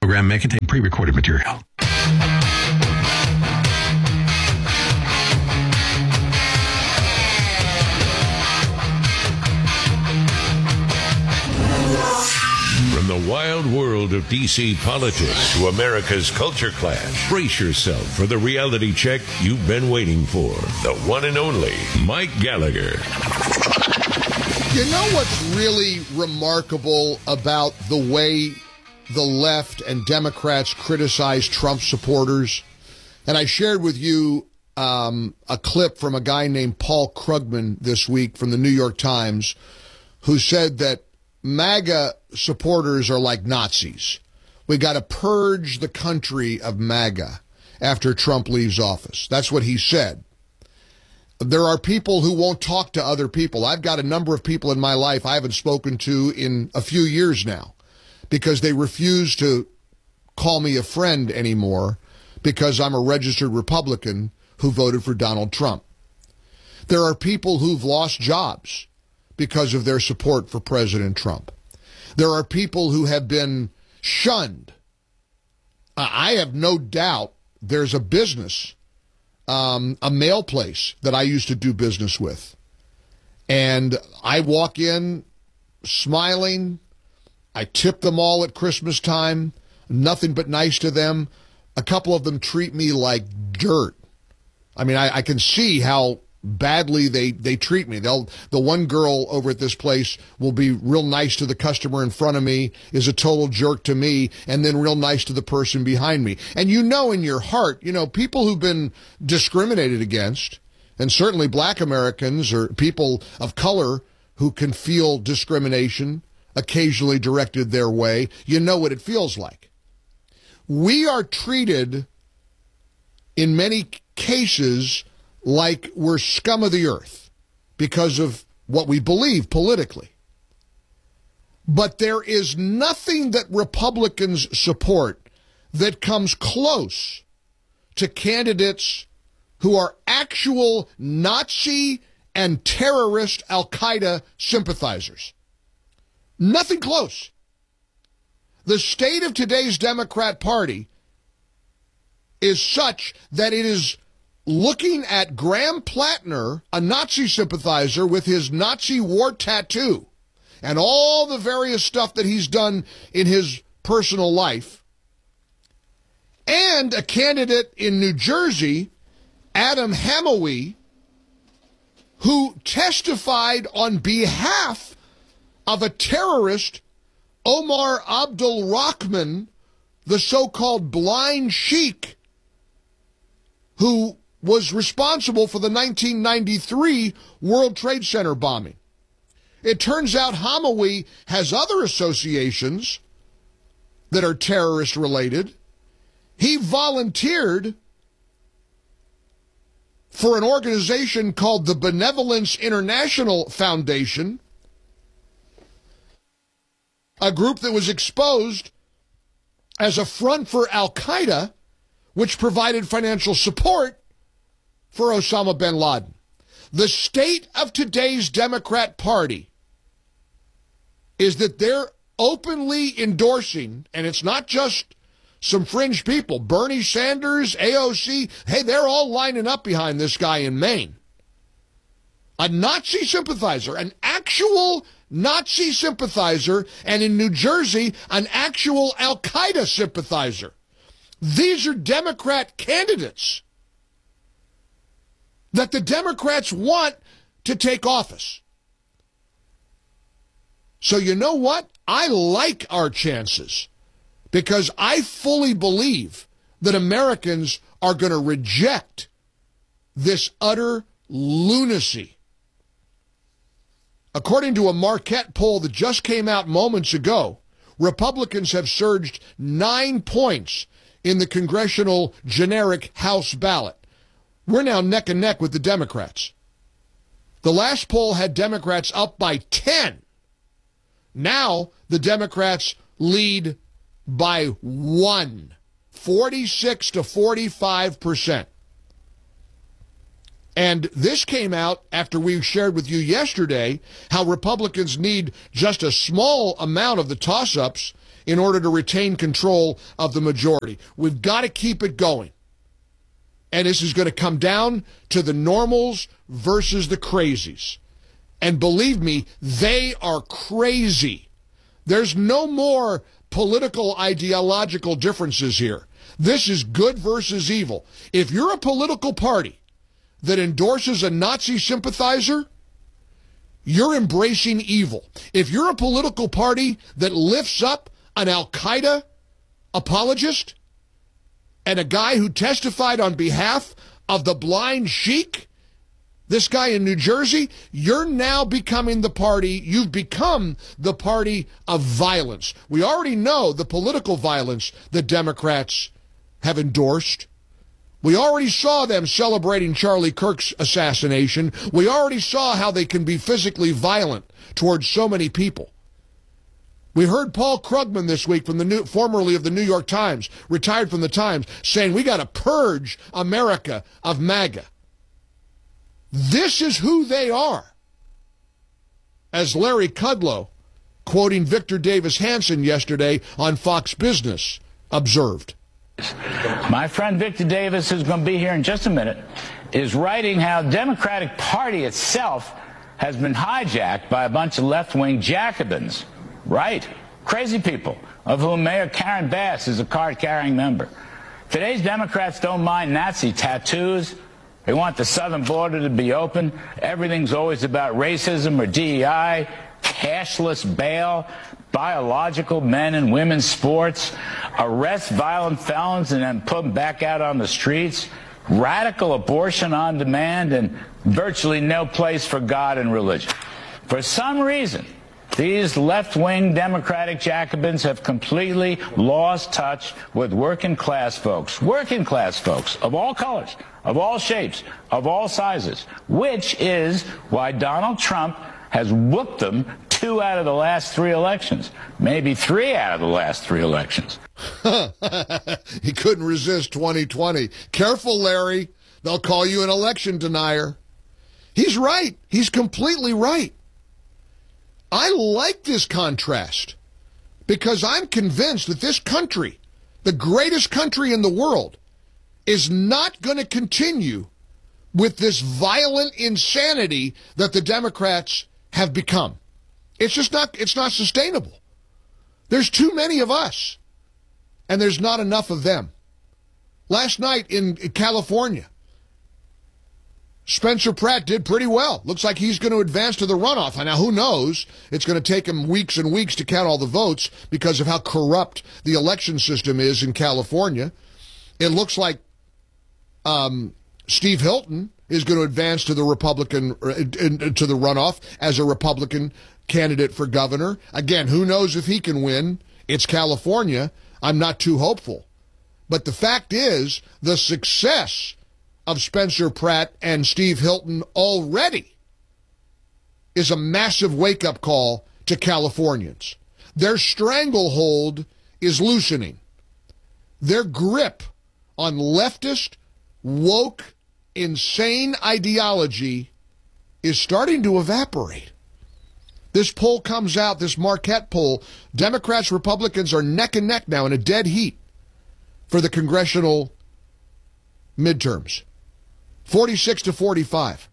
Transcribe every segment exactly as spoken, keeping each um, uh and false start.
program may contain pre-recorded material. From the wild world of D C politics to America's culture clash, brace yourself for the reality check you've been waiting for. The one and only Mike Gallagher. You know what's really remarkable about the way the left and Democrats criticize Trump supporters? And I shared with you um, a clip from a guy named Paul Krugman this week from the New York Times, who said that MAGA supporters are like Nazis. We got to purge the country of MAGA after Trump leaves office. That's what he said. There are people who won't talk to other people. I've got a number of people in my life I haven't spoken to in a few years now because they refuse to call me a friend anymore because I'm a registered Republican who voted for Donald Trump. There are people who've lost jobs because of their support for President Trump. There are people who have been shunned. I have no doubt there's a business, um, a mail place that I used to do business with. And I walk in smiling. I tip them all at Christmas time. Nothing but nice to them. A couple of them treat me like dirt. I mean, I, I can see how badly they, they treat me. They'll, the one girl over at this place will be real nice to the customer in front of me, is a total jerk to me, and then real nice to the person behind me. And you know in your heart, you know, people who've been discriminated against, and certainly black Americans or people of color who can feel discrimination occasionally directed their way, you know what it feels like. We are treated in many cases like we're scum of the earth because of what we believe politically. But there is nothing that Republicans support that comes close to candidates who are actual Nazi and terrorist Al-Qaeda sympathizers. Nothing close. The state of today's Democrat Party is such that it is looking at Graham Plattner, a Nazi sympathizer with his Nazi war tattoo and all the various stuff that he's done in his personal life, and a candidate in New Jersey, Adam Hamawi, who testified on behalf of a terrorist, Omar Abdul Rahman, the so-called blind sheik, who was responsible for the nineteen ninety-three World Trade Center bombing. It turns out Hamawi has other associations that are terrorist-related. He volunteered for an organization called the Benevolence International Foundation, a group that was exposed as a front for Al-Qaeda, which provided financial support for Osama bin Laden. The state of today's Democrat Party is that they're openly endorsing, and it's not just some fringe people, Bernie Sanders, A O C, hey, they're all lining up behind this guy in Maine. A Nazi sympathizer, an actual Nazi sympathizer, and in New Jersey, an actual Al-Qaeda sympathizer. These are Democrat candidates that the Democrats want to take office. So you know what? I like our chances because I fully believe that Americans are going to reject this utter lunacy. According to a Marquette poll that just came out moments ago, Republicans have surged nine points in the congressional generic House ballot. We're now neck and neck with the Democrats. The last poll had Democrats up by ten. Now the Democrats lead by one, forty-six to forty-five percent. And this came out after we shared with you yesterday how Republicans need just a small amount of the toss-ups in order to retain control of the majority. We've got to keep it going. And this is going to come down to the normals versus the crazies. And believe me, they are crazy. There's no more political ideological differences here. This is good versus evil. If you're a political party that endorses a Nazi sympathizer, you're embracing evil. If you're a political party that lifts up an Al-Qaeda apologist and a guy who testified on behalf of the blind sheik, this guy in New Jersey, you're now becoming the party, you've become the party of violence. We already know the political violence that Democrats have endorsed. We already saw them celebrating Charlie Kirk's assassination. We already saw how they can be physically violent towards so many people. We heard Paul Krugman this week, from the new, formerly of the New York Times, retired from the Times, saying we got to purge America of MAGA. This is who they are. As Larry Kudlow, quoting Victor Davis Hanson yesterday on Fox Business, observed. My friend Victor Davis, who's going to be here in just a minute, is writing how the Democratic Party itself has been hijacked by a bunch of left-wing Jacobins. Right. Crazy people, of whom Mayor Karen Bass is a card-carrying member. Today's Democrats don't mind Nazi tattoos. They want the southern border to be open. Everything's always about racism or D E I, cashless bail, biological men and women's sports, arrest violent felons and then put them back out on the streets, radical abortion on demand, and virtually no place for God and religion. For some reason, these left-wing Democratic Jacobins have completely lost touch with working-class folks, working-class folks of all colors, of all shapes, of all sizes, which is why Donald Trump has whooped them two out of the last three elections, maybe three out of the last three elections. He couldn't resist twenty twenty. Careful, Larry. They'll call you an election denier. He's right. He's completely right. I like this contrast because I'm convinced that this country, the greatest country in the world, is not going to continue with this violent insanity that the Democrats have become. It's just not, it's not sustainable. There's too many of us, and there's not enough of them. Last night in California, Spencer Pratt did pretty well. Looks like he's going to advance to the runoff. Now, who knows? It's going to take him weeks and weeks to count all the votes because of how corrupt the election system is in California. It looks like um, Steve Hilton is going to advance to the Republican, uh, to the runoff as a Republican candidate for governor. Again, who knows if he can win? It's California. I'm not too hopeful. But the fact is, the success of Spencer Pratt and Steve Hilton already is a massive wake-up call to Californians. Their stranglehold is loosening. Their grip on leftist, woke, insane ideology is starting to evaporate. This poll comes out, this Marquette poll, Democrats, Republicans are neck and neck now in a dead heat for the congressional midterms. forty-six to forty-five.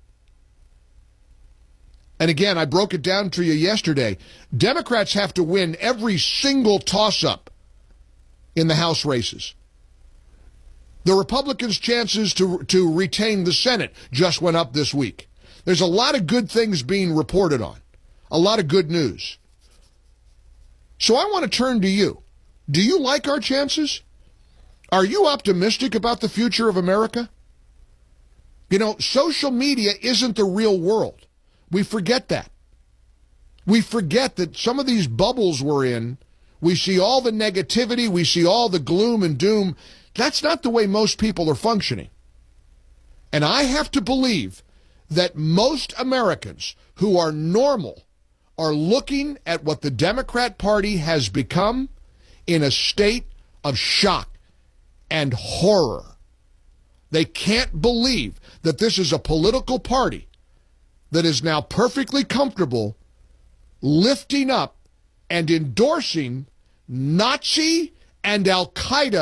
And again, I broke it down to you yesterday. Democrats have to win every single toss-up in the House races. The Republicans' chances to, to retain the Senate just went up this week. There's a lot of good things being reported on, a lot of good news. So I want to turn to you. Do you like our chances? Are you optimistic about the future of America? You know, social media isn't the real world. We forget that. We forget that some of these bubbles we're in, we see all the negativity, we see all the gloom and doom. That's not the way most people are functioning. And I have to believe that most Americans who are normal are looking at what the Democrat Party has become in a state of shock and horror. They can't believe that this is a political party that is now perfectly comfortable lifting up and endorsing Nazi and Al-Qaeda